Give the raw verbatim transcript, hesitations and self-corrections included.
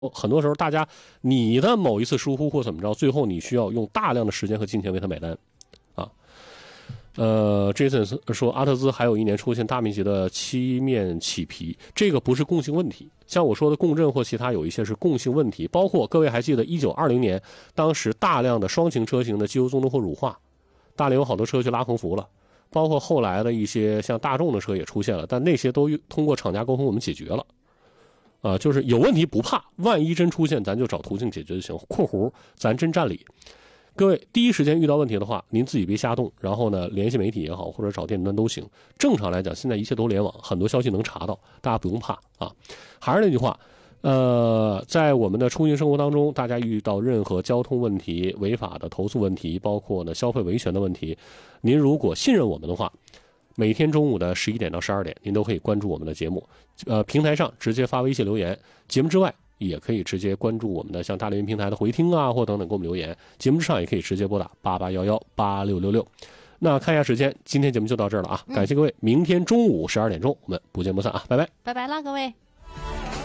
很多时候，大家你的某一次疏忽或怎么着，最后你需要用大量的时间和金钱为他买单，啊。呃 ，Jason 说阿特兹还有一年出现大面积的漆面起皮，这个不是共性问题。像我说的共振或其他有一些是共性问题，包括各位还记得一九二零年，当时大量的双擎车型的机油综动或乳化，大连有好多车去拉横幅了，包括后来的一些像大众的车也出现了，但那些都通过厂家沟通我们解决了。啊、呃，就是有问题不怕，万一真出现，咱就找途径解决就行。括弧，咱真占理。各位第一时间遇到问题的话，您自己别瞎动，然后呢联系媒体也好，或者找电子端都行。正常来讲，现在一切都联网，很多消息能查到，大家不用怕啊。还是那句话，呃，在我们的出行生活当中，大家遇到任何交通问题、违法的投诉问题，包括呢消费维权的问题，您如果信任我们的话，每天中午的十一点到十二点，您都可以关注我们的节目。呃，平台上直接发微信留言，节目之外也可以直接关注我们的像大连云平台的回听啊，或等等给我们留言。节目之上也可以直接拨打八八幺幺八六六六。那看一下时间，今天节目就到这儿了啊！感谢各位，明天中午十二点钟我们不见不散啊！拜拜， 拜拜啦，各位。